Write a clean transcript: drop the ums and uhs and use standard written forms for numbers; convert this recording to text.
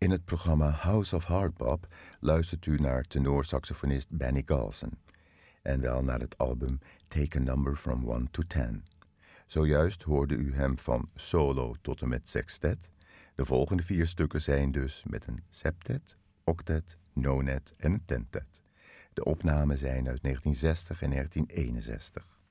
In het programma House of Hardbop luistert u naar tenorsaxofonist Benny Golson. En wel naar het album Take a Number from 1 to 10. Zojuist hoorde u hem van solo tot en met sextet. De volgende 4 stukken zijn dus met een septet, octet, nonet en een tentet. De opnamen zijn uit 1960 en 1961.